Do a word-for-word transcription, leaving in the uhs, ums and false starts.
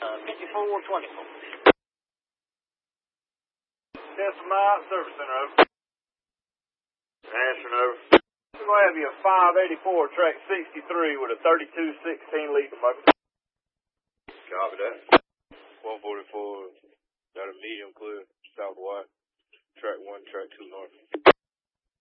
Uh, fifty-four twenty-four. Test mile, service center over. Answering over. We're going to have you a five eighty-four track sixty-three with a thirty-two sixteen liter motor. Copy that. one forty-four, got a medium clear, south wide. Track one, track two north.